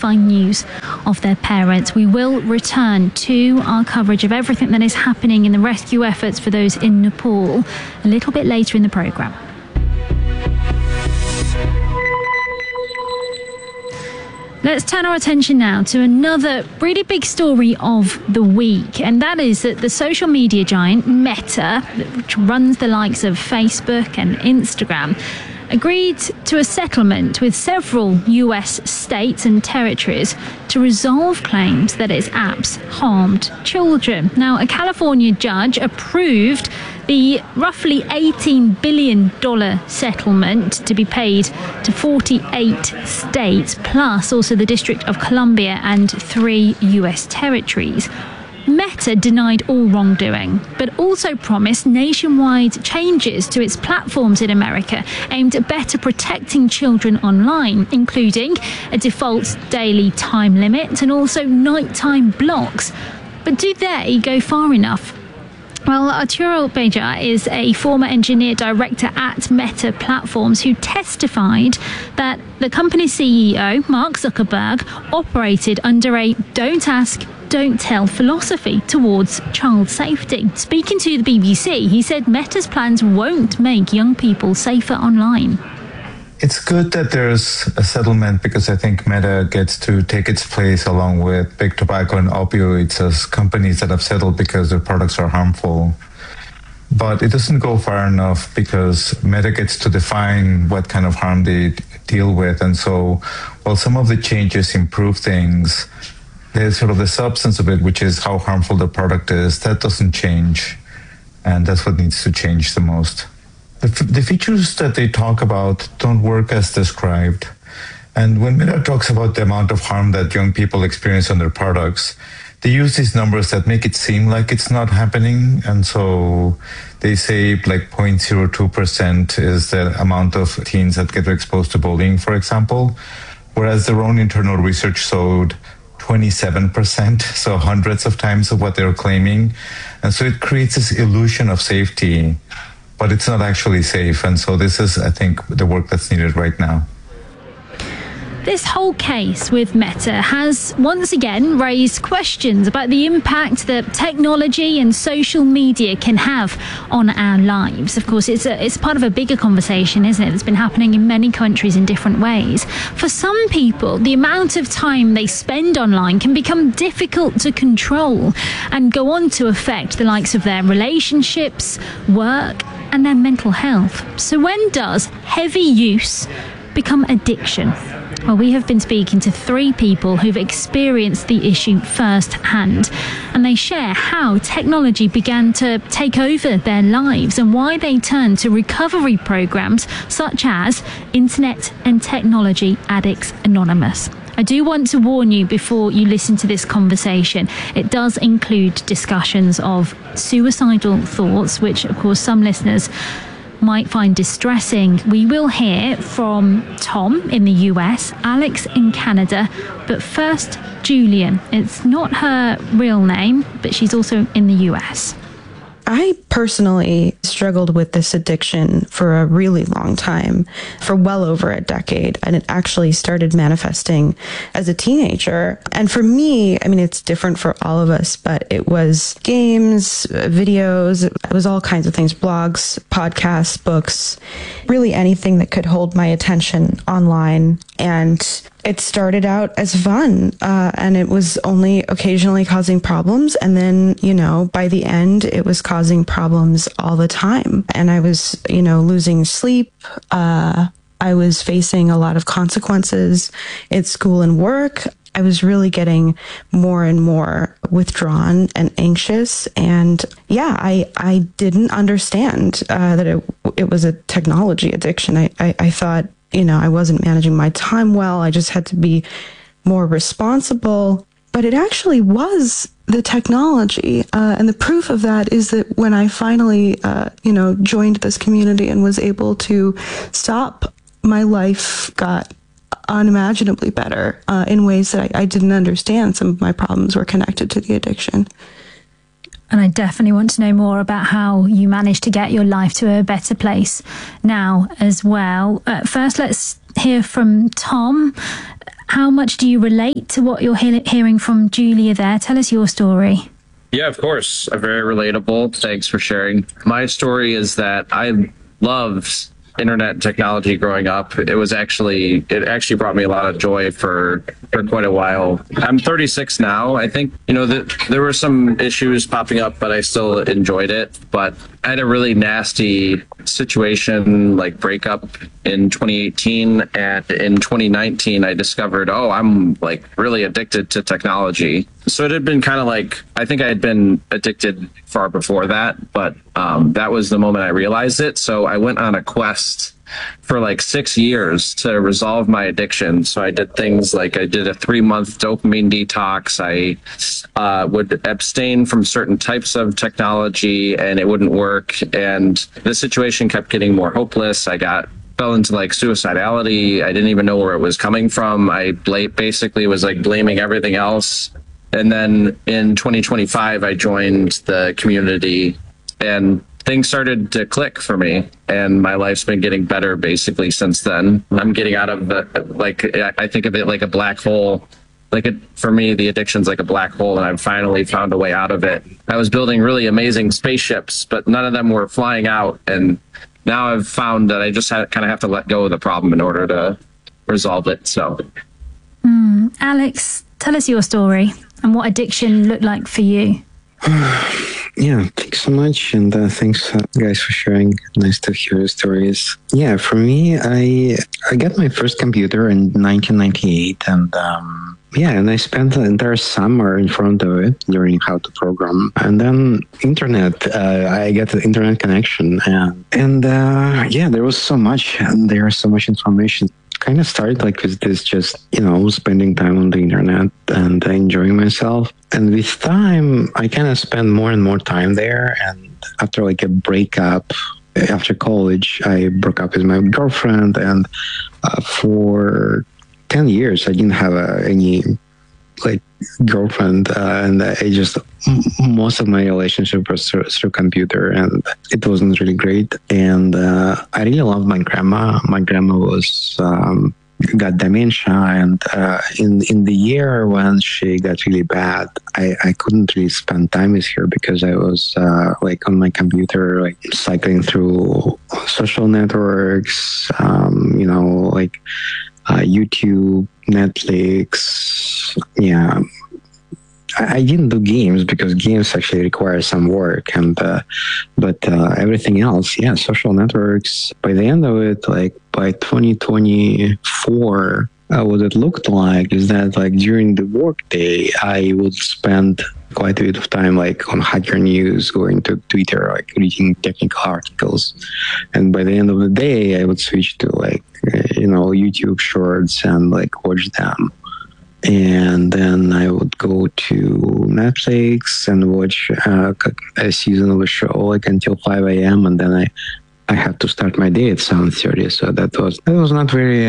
find news of their parents. We will return to our coverage of everything that is happening in the rescue efforts for those in Nepal a little bit later in the programme. Let's turn our attention now to another really big story of the week, and that is that the social media giant Meta, which runs the likes of Facebook and Instagram, agreed to a settlement with several US states and territories to resolve claims that its apps harmed children. Now, a California judge approved the roughly $18 billion settlement to be paid to 48 states, plus also the District of Columbia and 3 US territories. Meta denied all wrongdoing, but also promised nationwide changes to its platforms in America aimed at better protecting children online, including a default daily time limit and also nighttime blocks. But do they go far enough? Well, Arturo Beja is a former engineer director at Meta Platforms who testified that the company's CEO, Mark Zuckerberg, operated under a don't ask, don't tell philosophy towards child safety. Speaking to the BBC, he said Meta's plans won't make young people safer online. It's good that there's a settlement because I think Meta gets to take its place along with big tobacco and opioids as companies that have settled because their products are harmful. But it doesn't go far enough because Meta gets to define what kind of harm they deal with. And so while some of the changes improve things, there's sort of the substance of it, which is how harmful the product is. That doesn't change. And that's what needs to change the most. The features that they talk about don't work as described. And when Meta talks about the amount of harm that young people experience on their products, they use these numbers that make it seem like it's not happening. And so they say like 0.02% is the amount of teens that get exposed to bullying, for example, whereas their own internal research showed 27%, so hundreds of times of what they're claiming. And so it creates this illusion of safety, but it's not actually safe. And so this is, I think, the work that's needed right now. This whole case with Meta has once again raised questions about the impact that technology and social media can have on our lives. Of course, it's part of a bigger conversation, isn't it? It's been happening in many countries in different ways. For some people, the amount of time they spend online can become difficult to control and go on to affect the likes of their relationships, work, and their mental health. So when does heavy use become addiction? Well, we have been speaking to 3 people who've experienced the issue firsthand, and they share how technology began to take over their lives and why they turned to recovery programs such as Internet and Technology Addicts Anonymous. I do want to warn you before you listen to this conversation, it does include discussions of suicidal thoughts, which, of course, some listeners might find distressing. We will hear from Tom in the US, Alex in Canada, but first, Julian. It's not her real name, but she's also in the US. I personally struggled with this addiction for a really long time, for well over a decade, and it actually started manifesting as a teenager. And for me, I mean, it's different for all of us, but it was games, videos, it was all kinds of things, blogs, podcasts, books, really anything that could hold my attention online. And it started out as fun, and it was only occasionally causing problems. And then, by the end, it was causing problems all the time. And I was, losing sleep. I was facing a lot of consequences at school and work. I was really getting more and more withdrawn and anxious. And I didn't understand that it was a technology addiction. I thought, I wasn't managing my time well. I just had to be more responsible. But it actually was the technology. And the proof of that is that when I finally, joined this community and was able to stop, my life got unimaginably better in ways that I didn't understand. Some of my problems were connected to the addiction. And I definitely want to know more about how you managed to get your life to a better place now as well. First, let's hear from Tom. How much do you relate to what you're hearing from Julia there? Tell us your story. Yeah, of course. Very relatable. Thanks for sharing. My story is that I loved internet technology growing up. It actually brought me a lot of joy for quite a while. I'm 36 now. I think, there were some issues popping up, but I still enjoyed it. But I had a really nasty situation, like breakup in 2018. And in 2019, I discovered, I'm like really addicted to technology. So it had been kind of like, I think I had been addicted far before that, but that was the moment I realized it. So I went on a quest for like 6 years to resolve my addiction. So I did things like I did a 3-month dopamine detox. I would abstain from certain types of technology and it wouldn't work. And the situation kept getting more hopeless. Fell into like suicidality. I didn't even know where it was coming from. I basically was like blaming everything else. And then in 2025, I joined the community and things started to click for me, and my life's been getting better basically since then. I'm getting out of I think of it like a black hole. For me, the addiction's like a black hole, and I've finally found a way out of it. I was building really amazing spaceships, but none of them were flying out. And now I've found that I just kind of have to let go of the problem in order to resolve it. So, Alex, tell us your story and what addiction looked like for you. Yeah, thanks so much. And thanks, guys, for sharing. Nice to hear your stories. Yeah, for me, I got my first computer in 1998. And and I spent the entire summer in front of it learning how to program. And then I got the internet connection. And there was so much. And there's so much information. Kind of started like with this just, spending time on the internet and enjoying myself. And with time, I kind of spent more and more time there. And after like a breakup, after college, I broke up with my girlfriend. And for 10 years, I didn't have any like girlfriend. And I just, most of my relationship was through computer, and it wasn't really great. And I really loved my grandma. My grandma got dementia, and in the year when she got really bad, I couldn't really spend time with her because I was like on my computer, like cycling through social networks, like YouTube, Netflix. Yeah, I didn't do games because games actually require some work, but everything else, social networks. By the end of it, like by 2024, what it looked like is that like during the workday, I would spend quite a bit of time like on Hacker News, going to Twitter, like reading technical articles. And by the end of the day, I would switch to like, YouTube shorts and like watch them. And then I would go to Netflix and watch a season of a show like until 5 a.m. And then I had to start my day at 7:30. So that was not very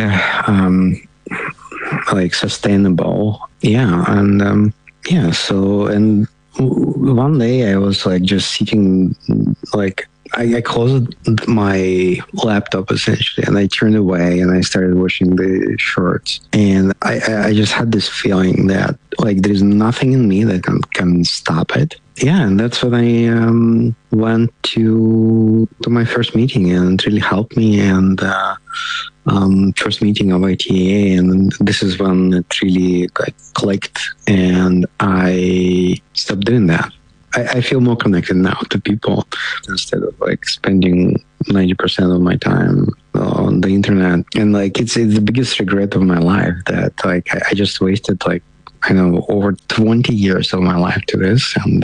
like sustainable. Yeah. And so and one day I was like just sitting, like I closed my laptop essentially, and I turned away and I started watching the shorts. And I just had this feeling that like there is nothing in me that can stop it. Yeah, and that's when I went to my first meeting, and it really helped me. And first meeting of ITA, and this is when it really like clicked, and I stopped doing that. I feel more connected now to people instead of like spending 90% of my time on the internet. And like it's the biggest regret of my life that like I just wasted like over 20 years of my life to this. And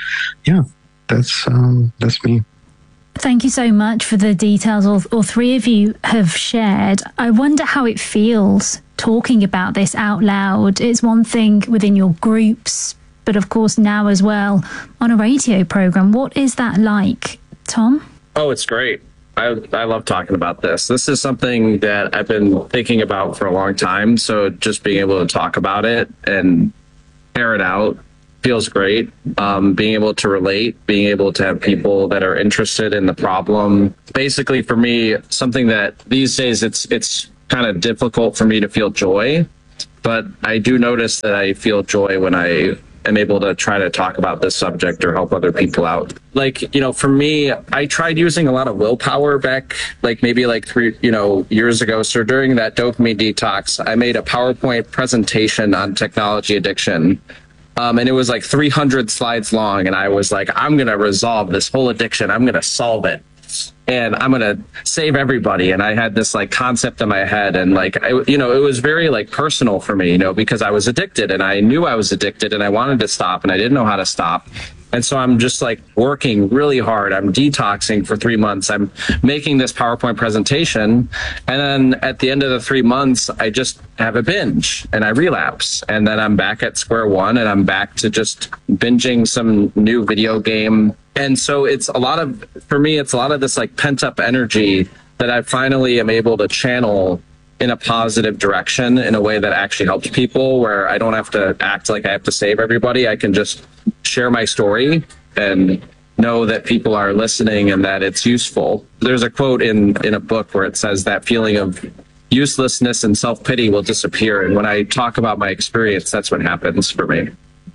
that's me. Thank you so much for the details all three of you have shared. I wonder how it feels talking about this out loud. It's one thing within your groups, but of course now as well on a radio program. What is that like, Tom? Oh, it's great. I love talking about this. This is something that I've been thinking about for a long time. So just being able to talk about it and air it out feels great. Being able to relate, being able to have people that are interested in the problem. Basically, for me, something that these days it's kind of difficult for me to feel joy. but I do notice that I feel joy when I am able to try to talk about this subject or help other people out. Like, for me, I tried using a lot of willpower back, maybe 3, years ago. So during that dopamine detox, I made a PowerPoint presentation on technology addiction. And it was 300 slides long. And I was like, I'm going to resolve this whole addiction. I'm going to solve it. And I'm going to save everybody. And I had this concept in my head. And it was very personal for me, because I was addicted and I knew I was addicted and I wanted to stop and I didn't know how to stop. And so I'm just working really hard. I'm detoxing for 3 months. I'm making this PowerPoint presentation. And then at the end of the 3 months, I just have a binge and I relapse. And then I'm back at square one and I'm back to just binging some new video game. And so for me, it's a lot of this pent up energy that I finally am able to channel in a positive direction in a way that actually helps people, where I don't have to act like I have to save everybody. I can just share my story and know that people are listening and that it's useful. There's a quote in a book where it says that feeling of uselessness and self-pity will disappear. And when I talk about my experience, that's what happens for me.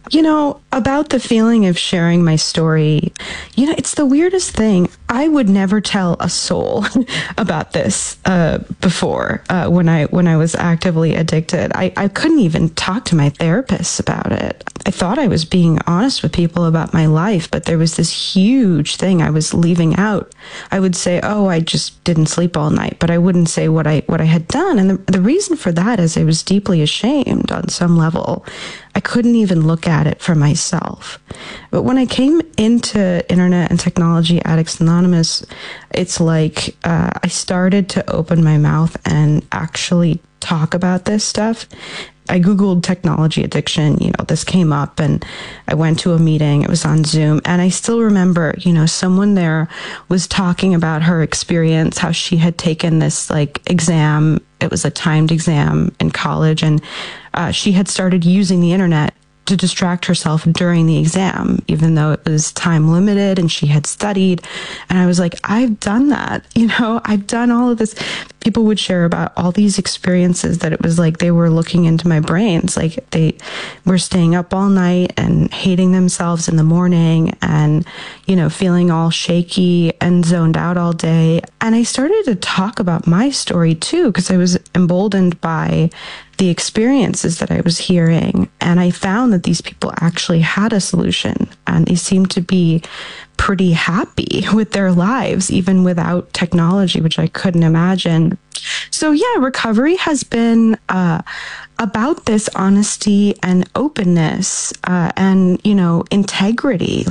About the feeling of sharing my story, it's the weirdest thing. I would never tell a soul about this before when I was actively addicted. I couldn't even talk to my therapist about it. I thought I was being honest with people about my life, but there was this huge thing I was leaving out. I would say, oh, I just didn't sleep all night, but I wouldn't say what I had done. And the reason for that is I was deeply ashamed on some level. I couldn't even look at it for myself. But when I came into Internet and Technology Addicts Anonymous, it's I started to open my mouth and actually talk about this stuff. I Googled technology addiction, this came up and I went to a meeting. It was on Zoom. And I still remember, someone there was talking about her experience, how she had taken this exam. It was a timed exam in college. And she had started using the internet to distract herself during the exam, even though it was time limited and she had studied. And I was like, I've done that. I've done all of this. People would share about all these experiences that it was they were looking into my brains. They were staying up all night and hating themselves in the morning and, feeling all shaky and zoned out all day. And I started to talk about my story too, because I was emboldened by the experiences that I was hearing. And I found that these people actually had a solution and they seemed to be pretty happy with their lives, even without technology, which I couldn't imagine. So yeah, recovery has been about this honesty and openness and, integrity,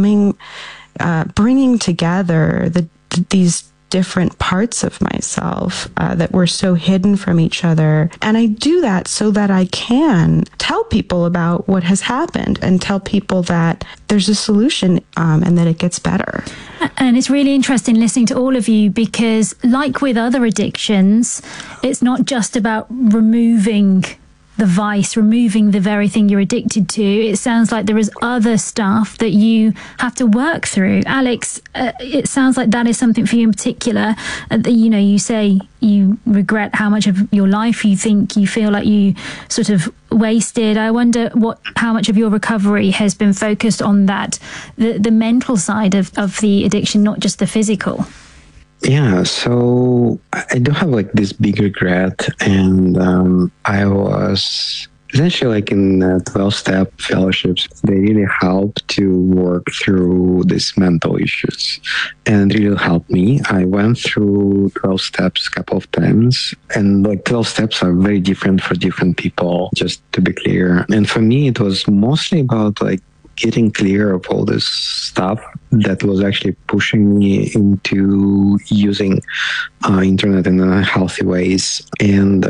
bringing together these different parts of myself that were so hidden from each other. And I do that so that I can tell people about what has happened and tell people that there's a solution and that it gets better. And it's really interesting listening to all of you because, like with other addictions, it's not just about removing the vice, removing the very thing you're addicted to. It sounds like there is other stuff that you have to work through. Alex, it sounds like that is something for you in particular. You say you regret how much of your life you feel like you sort of wasted. I wonder how much of your recovery has been focused on that, the mental side of the addiction, not just the physical. Yeah, so I do have this big regret, and I was essentially in 12-step fellowships. They really help to work through these mental issues and really helped me. I went through 12 steps a couple of times, and 12 steps are very different for different people, just to be clear. And for me, it was mostly about getting clear of all this stuff that was actually pushing me into using internet in healthy ways. And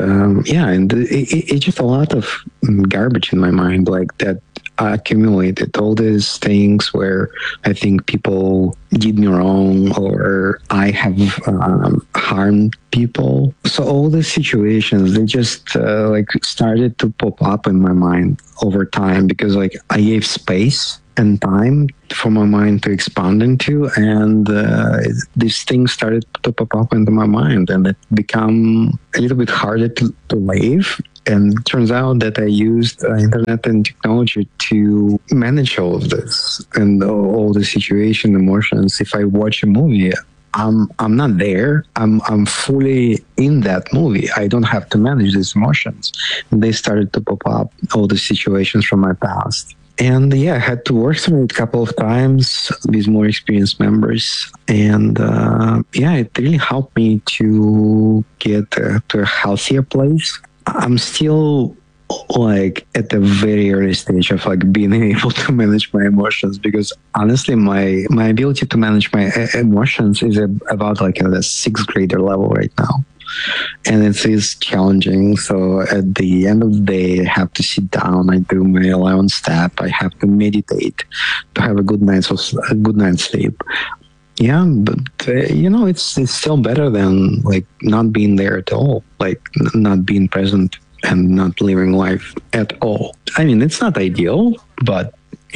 it's just a lot of garbage in my mind that I accumulated, all these things where I think people did me wrong or I have harmed people. So all these situations, they just started to pop up in my mind over time because I gave space and time for my mind to expand into, and these things started to pop up into my mind, and it became a little bit harder to live. And it turns out that I used internet and technology to manage all of this and all the situation, emotions. If I watch a movie, I'm not there. I'm fully in that movie. I don't have to manage these emotions. And they started to pop up, all the situations from my past. And yeah, I had to work through it a couple of times with more experienced members. And yeah, it really helped me to get to a healthier place. I'm still like at the very early stage of like being able to manage my emotions, because honestly my ability to manage my emotions is about like at a 6th grader level right now, and it is challenging. So at the end of the day, I have to sit down, I do my 11 step, I have to meditate to have a good night's sleep. Yeah, but it's still better than like not being there at all, like not being present and not living life at all. I mean, it's not ideal, but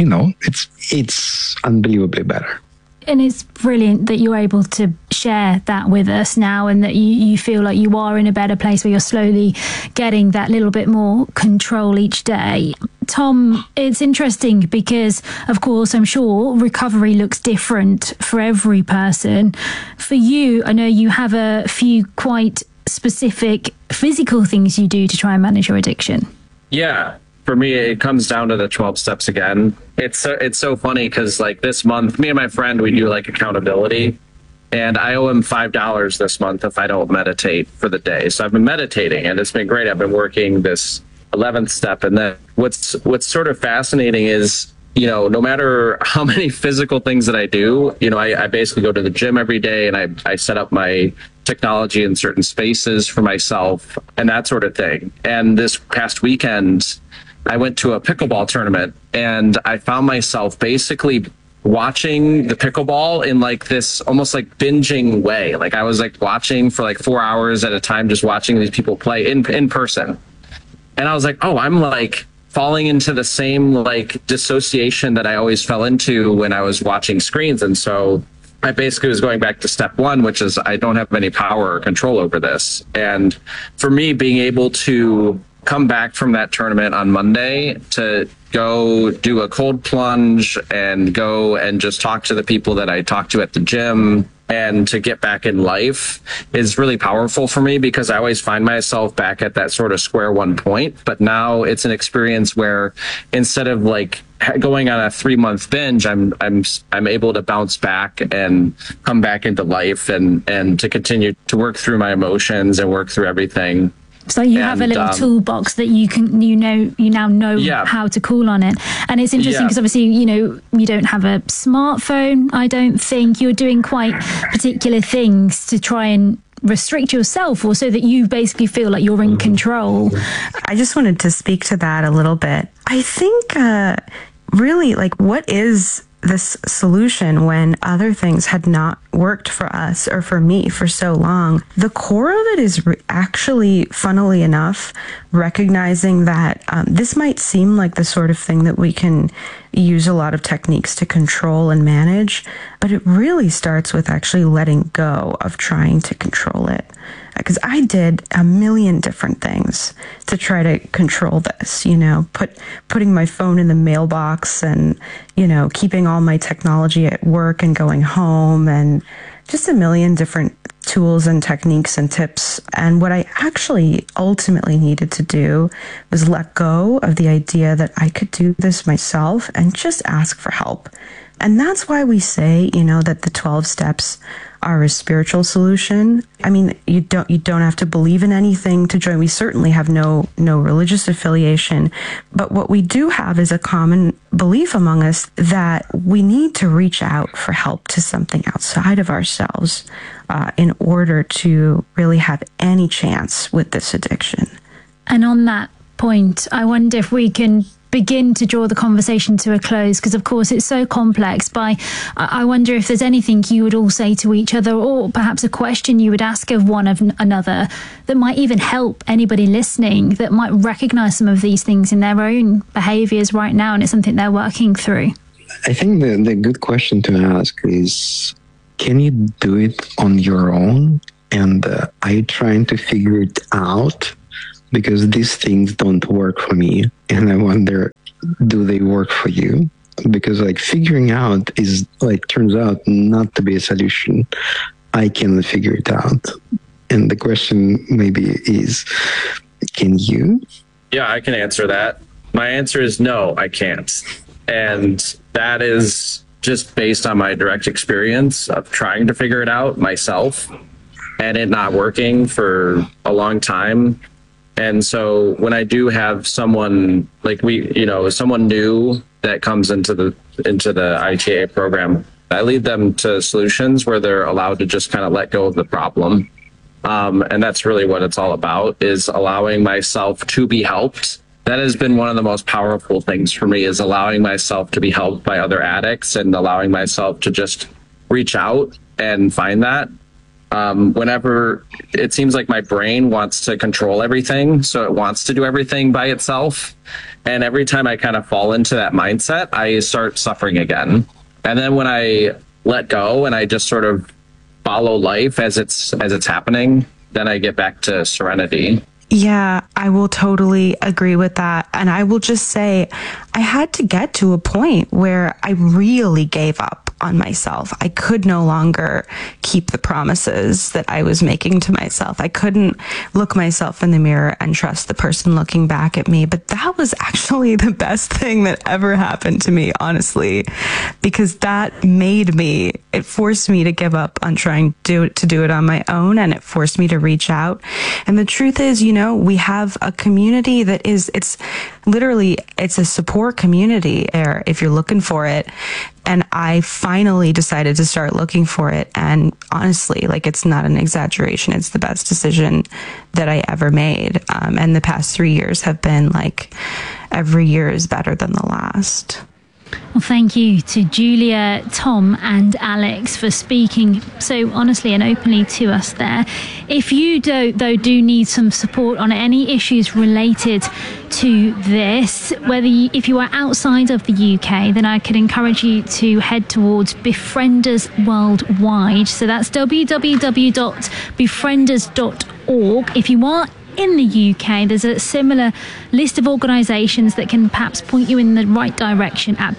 it's unbelievably better. And it's brilliant that you're able to share that with us now, and that you feel like you are in a better place where you're slowly getting that little bit more control each day. Tom, it's interesting because, of course, I'm sure recovery looks different for every person. For you, I know you have a few quite specific physical things you do to try and manage your addiction. Yeah. For me, it comes down to the 12 steps again. It's so funny because like this month, me and my friend, we do like accountability, and I owe him $5 this month if I don't meditate for the day. So I've been meditating and it's been great. I've been working this 11th step. And then what's sort of fascinating is, no matter how many physical things that I do, I basically go to the gym every day, and I set up my technology in certain spaces for myself and that sort of thing. And this past weekend, I went to a pickleball tournament, and I found myself basically watching the pickleball in like this almost like binging way. Like I was like watching for like 4 hours at a time, just watching these people play in person. And I was like, oh, I'm like falling into the same like dissociation that I always fell into when I was watching screens. And so I basically was going back to step 1, which is I don't have any power or control over this. And for me, being able to come back from that tournament on Monday to go do a cold plunge and go and just talk to the people that I talked to at the gym and to get back in life is really powerful for me, because I always find myself back at that sort of square one point. But now it's an experience where instead of like going on a 3-month binge, I'm able to bounce back and come back into life and to continue to work through my emotions and work through everything. So you have a little toolbox that you now know how to call on it. And it's interesting because obviously, you don't have a smartphone. I don't think you're doing quite particular things to try and restrict yourself, or so that you basically feel like you're in control. I just wanted to speak to that a little bit. I think really, like, what is this solution when other things had not worked for us, or for me, for so long? The core of it is actually, funnily enough, recognizing that this might seem like the sort of thing that we can use a lot of techniques to control and manage, but it really starts with actually letting go of trying to control it. Because I did a million different things to try to control this, putting my phone in the mailbox and, keeping all my technology at work and going home, and just a million different tools and techniques and tips. And what I actually ultimately needed to do was let go of the idea that I could do this myself and just ask for help. And that's why we say, that the 12 steps are a spiritual solution. I mean, you don't have to believe in anything to join. We certainly have no religious affiliation, but what we do have is a common belief among us that we need to reach out for help to something outside of ourselves in order to really have any chance with this addiction. And on that point, I wonder if we can begin to draw the conversation to a close, because of course it's so complex. I wonder if there's anything you would all say to each other, or perhaps a question you would ask of one of another that might even help anybody listening that might recognize some of these things in their own behaviors right now, and it's something they're working through. I think the good question to ask is, can you do it on your own? And are you trying to figure it out because these things don't work for me. And I wonder, do they work for you? Because like figuring out is like, turns out not to be a solution. I can figure it out. And the question maybe is, can you? Yeah, I can answer that. My answer is no, I can't. And that is just based on my direct experience of trying to figure it out myself and it not working for a long time. And so when I do have someone like someone new that comes into the ITA program, I lead them to solutions where they're allowed to just kind of let go of the problem. And that's really what it's all about, is allowing myself to be helped. That has been one of the most powerful things for me, is allowing myself to be helped by other addicts and allowing myself to just reach out and find that. Whenever it seems like my brain wants to control everything, so it wants to do everything by itself. And every time I kind of fall into that mindset, I start suffering again. And then when I let go and I just sort of follow life as it's happening, then I get back to serenity. Yeah, I will totally agree with that. And I will just say, I had to get to a point where I really gave up on myself. I could no longer keep the promises that I was making to myself. I couldn't look myself in the mirror and trust the person looking back at me. But that was actually the best thing that ever happened to me, honestly, because that it forced me to give up on trying to do it on my own, and it forced me to reach out. And the truth is, we have a community that it's a support community there if you're looking for it. And I finally decided to start looking for it. And honestly, it's not an exaggeration. It's the best decision that I ever made. And the past 3 years have been every year is better than the last. Well, thank you to Julia, Tom and Alex for speaking so honestly and openly to us there. If you do need some support on any issues related to this, if you are outside of the UK, then I could encourage you to head towards Befrienders Worldwide. So that's www.befrienders.org. If you are in the UK, there's a similar list of organisations that can perhaps point you in the right direction at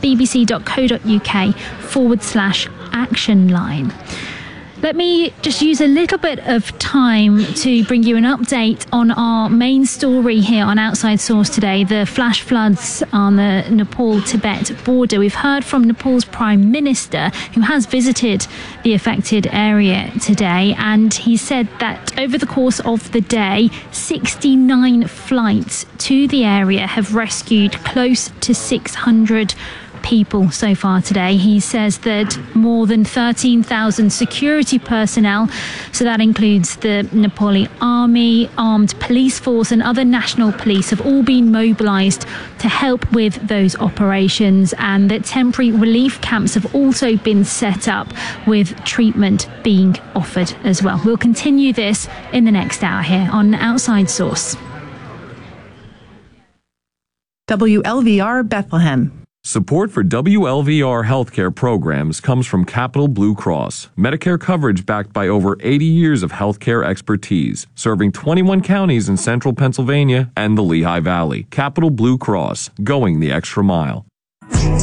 bbc.co.uk/action line. Let me just use a little bit of time to bring you an update on our main story here on Outside Source today, the flash floods on the Nepal-Tibet border. We've heard from Nepal's Prime Minister, who has visited the affected area today, and he said that over the course of the day, 69 flights to the area have rescued close to 600 people so far today. He says that more than 13,000 security personnel, so that includes the Nepali army, armed police force and other national police, have all been mobilised to help with those operations, and that temporary relief camps have also been set up with treatment being offered as well. We'll continue this in the next hour here on Outside Source. WLVR Bethlehem. Support for WLVR healthcare programs comes from Capital Blue Cross, Medicare coverage backed by over 80 years of healthcare expertise, serving 21 counties in central Pennsylvania and the Lehigh Valley. Capital Blue Cross, going the extra mile.